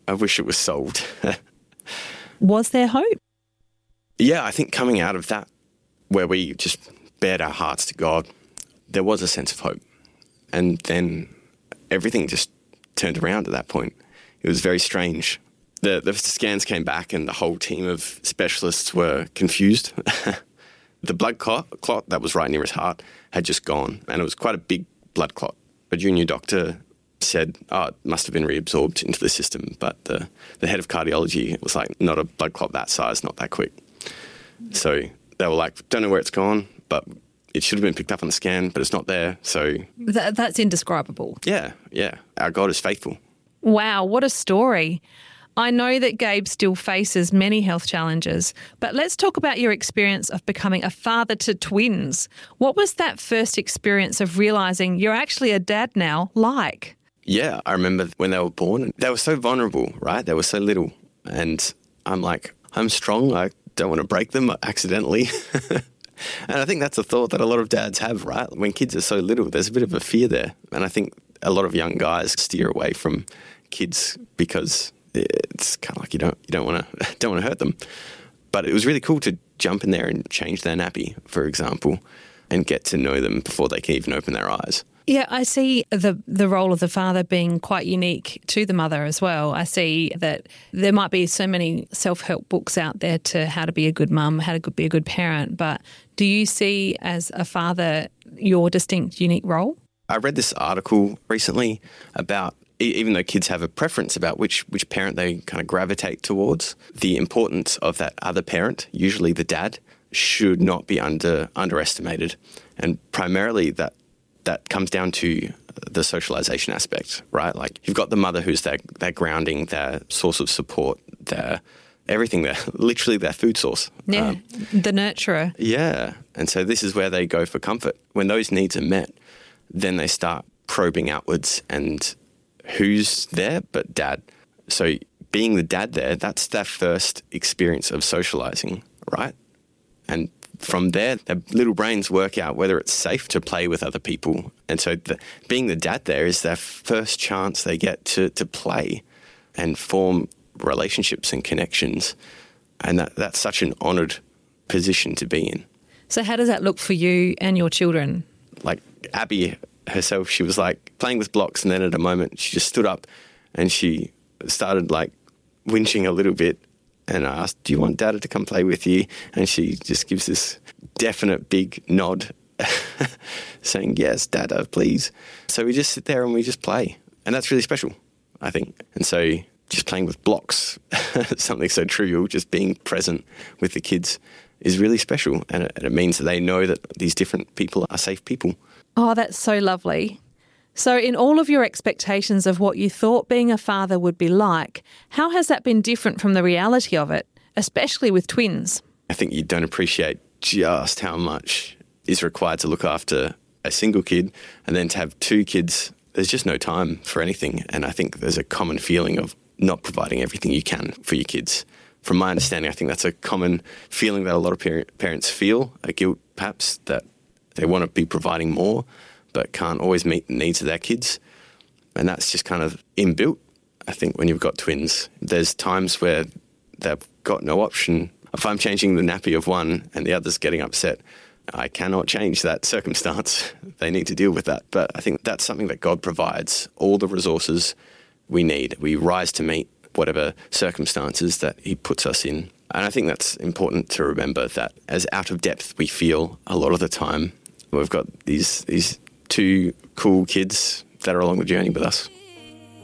I wish it was solved. Was there hope? Yeah, I think coming out of that, where we just bared our hearts to God, there was a sense of hope. And then everything just turned around at that point. It was very strange. The scans came back and the whole team of specialists were confused. The blood clot that was right near his heart had just gone, and it was quite a big blood clot. A junior doctor said, it must have been reabsorbed into the system, but the head of cardiology was like, not a blood clot that size, not that quick. So they were like, don't know where it's gone, but it should have been picked up on the scan, but it's not there. So that's indescribable. Yeah. Our God is faithful. Wow, what a story. I know that Gabe still faces many health challenges, but let's talk about your experience of becoming a father to twins. What was that first experience of realising you're actually a dad now like? Yeah, I remember when they were born, they were so vulnerable, right? They were so little. And I'm like, I'm strong. I don't want to break them accidentally. And I think that's a thought that a lot of dads have, right? When kids are so little, there's a bit of a fear there. And I think a lot of young guys steer away from kids because it's kind of like you don't want to hurt them. But it was really cool to jump in there and change their nappy, for example, and get to know them before they can even open their eyes. Yeah, I see the role of the father being quite unique to the mother as well. I see that there might be so many self-help books out there to how to be a good mum, how to be a good parent, but do you see as a father your distinct, unique role? I read this article recently about even though kids have a preference about which parent they kind of gravitate towards, the importance of that other parent, usually the dad, should not be underestimated. And primarily that comes down to the socialization aspect, right? Like you've got the mother who's their grounding, their source of support, their everything, literally their food source. Yeah, the nurturer. Yeah. And so this is where they go for comfort. When those needs are met, then they start probing outwards and who's there but dad. So being the dad there, that's their first experience of socializing, right? And from there, their little brains work out whether it's safe to play with other people. And so being the dad there is their first chance they get to play and form relationships and connections. And that's such an honoured position to be in. So how does that look for you and your children? Like Abby herself, she was like playing with blocks, and then at a moment she just stood up and she started like whinching a little bit. And I asked, do you want Dada to come play with you? And she just gives this definite big nod saying, yes, Dada, please. So we just sit there and we just play. And that's really special, I think. And so just playing with blocks, something so trivial, just being present with the kids is really special. And it means that they know that these different people are safe people. Oh, that's so lovely. So in all of your expectations of what you thought being a father would be like, how has that been different from the reality of it, especially with twins? I think you don't appreciate just how much is required to look after a single kid, and then to have two kids, there's just no time for anything. And I think there's a common feeling of not providing everything you can for your kids. From my understanding, I think that's a common feeling that a lot of parents feel, a guilt perhaps, that they want to be providing more but can't always meet the needs of their kids. And that's just kind of inbuilt. I think when you've got twins, there's times where they've got no option. If I'm changing the nappy of one and the other's getting upset, I cannot change that circumstance. They need to deal with that. But I think that's something that God provides, all the resources we need. We rise to meet whatever circumstances that he puts us in. And I think that's important to remember, that as out of depth we feel a lot of the time, we've got these two cool kids that are along the journey with us.